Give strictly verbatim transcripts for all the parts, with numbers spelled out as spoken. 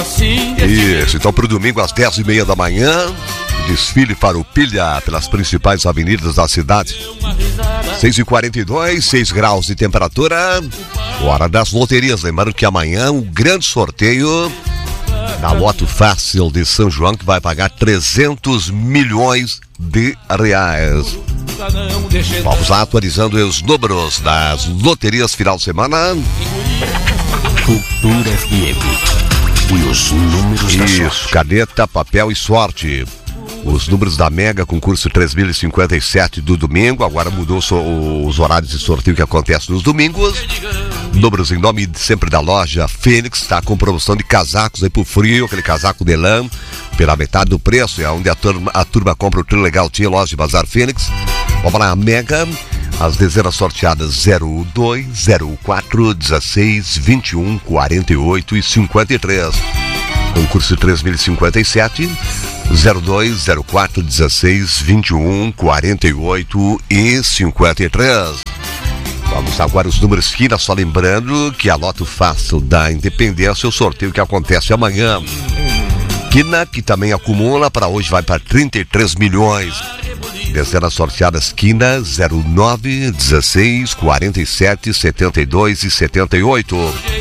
Isso, então pro domingo às dez e meia da manhã, desfile Farroupilha pelas principais avenidas da cidade. seis e quarenta e dois, seis graus de temperatura. Hora das loterias. Lembrando que amanhã um grande sorteio na Loto Fácil de São João, que vai pagar trezentos milhões de reais. Vamos lá, atualizando os números das loterias final de semana. Cultura F M. E os números da sorte. Isso, caneta, papel e sorte. Os números da Mega, concurso três mil e cinquenta e sete do domingo. Agora mudou so, os horários de sorteio que acontece nos domingos. Números em nome sempre da loja Fênix. Está com promoção de casacos aí pro frio. Aquele casaco de lã pela metade do preço. É onde a turma, a turma compra o Trilegal Tia, loja de Bazar Fênix. Vamos lá, a Mega. As dezenas sorteadas zero dois, zero quatro, dezesseis, vinte e um, quarenta e oito e cinquenta e três. Concurso três mil e cinquenta e sete, zero dois, zero quatro, dezesseis, vinte e um, quarenta e oito e cinquenta e três. Vamos agora os números FINA, só lembrando que a Loto Fácil da Independência é o sorteio que acontece amanhã. Quina, que também acumula, para hoje vai para trinta e três milhões. Dezenas sorteadas Quina, zero nove, dezesseis, quarenta e sete, setenta e dois e setenta e oito.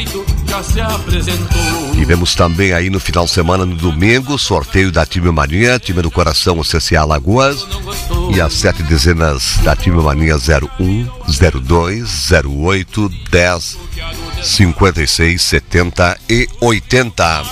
E vemos também aí no final de semana, no domingo, sorteio da Time Mania, time do coração, o C C A Lagoas. E as sete dezenas da Time Mania zero um, zero dois, zero oito, dez, cinquenta e seis, setenta e oitenta.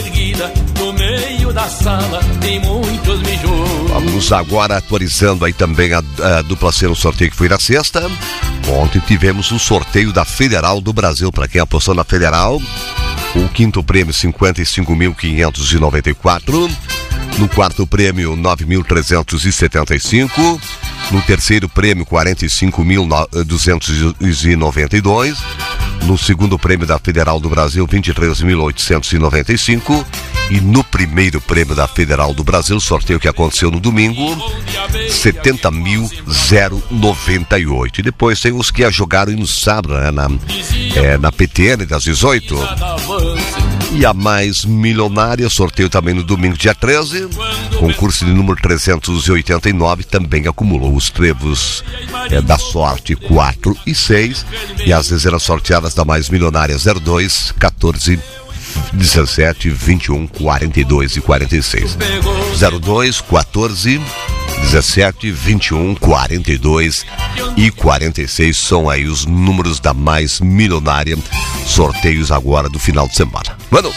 Vamos agora atualizando aí também a, a dupla C no sorteio que foi na sexta. Ontem tivemos o sorteio da Federal do Brasil. Para quem apostou na Federal, o quinto prêmio cinquenta e cinco mil quinhentos e noventa e quatro. No quarto prêmio nove mil trezentos e setenta e cinco. No terceiro prêmio quarenta e cinco mil duzentos e noventa e dois. No segundo prêmio da Federal do Brasil vinte e três mil oitocentos e noventa e cinco. E no primeiro prêmio da Federal do Brasil, sorteio que aconteceu no domingo, setenta mil noventa e oito. E depois tem os que jogaram no sábado, né, na, é, na P T N das dezoito. E a mais milionária, sorteio também no domingo, dia treze. Concurso de número trezentos e oitenta e nove também acumulou os trevos é, da sorte quatro e seis. E as dezenas sorteadas da mais milionária zero dois, quatorze, dezessete, vinte e um, quarenta e dois e quarenta e seis. zero dois, quatorze, dezessete, vinte e um, quarenta e dois e quarenta e seis são aí os números da mais milionária. Sorteios agora do final de semana. Mano,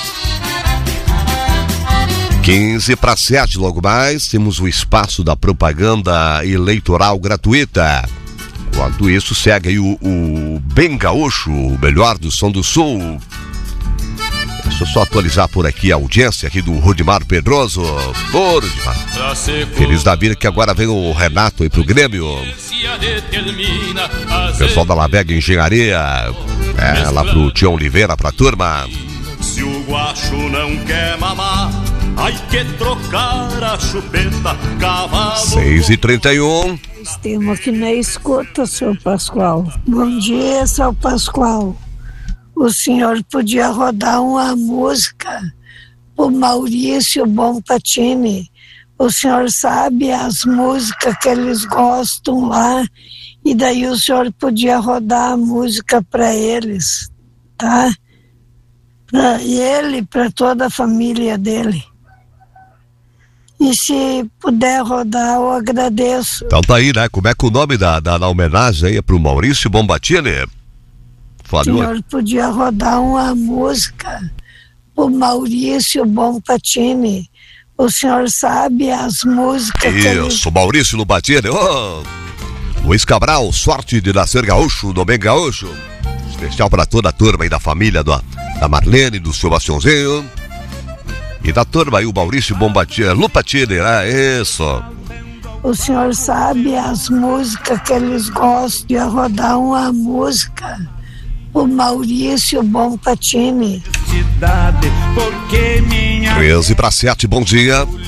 quinze para sete, logo mais temos o espaço da propaganda eleitoral gratuita. Enquanto isso, segue aí o, o Bem Gaúcho, o melhor do Som do Sul. Deixa eu só atualizar por aqui a audiência aqui do Rudimar Pedroso. Ô, Rudimar, feliz da vida que agora vem o Renato aí pro Grêmio. Pessoal da Lavega Engenharia, é, lá pro Tião Oliveira, pra turma. Se o guacho não quer mamar, ai que trocar a chupeta, cavalo. seis e trinta e um. Estamos aqui na escuta, seu Pascoal. Bom dia, seu Pascoal. O senhor podia rodar uma música pro Maurício Bonpatini. O senhor sabe as músicas que eles gostam lá, e daí o senhor podia rodar a música para eles, tá? Para ele, para toda a família dele. E se puder rodar, eu agradeço. Então tá aí, né? Como é que o nome da, da, da homenagem aí é pro Maurício Bonpatini? O senhor podia rodar uma música pro Maurício Bonpatini. O senhor sabe as músicas Isso, que ele... Maurício Bonpatini. Oh, Luiz Cabral, sorte de nascer gaúcho, no Bem Gaúcho. Especial para toda a turma aí da família do, da Marlene, do seu Bastiãozinho. E da turma aí, o Maurício Bonpatini, Lupatini, né? Isso. O senhor sabe as músicas que eles gostam de rodar uma música... O Maurício Bonpatini. treze para sete, bom dia.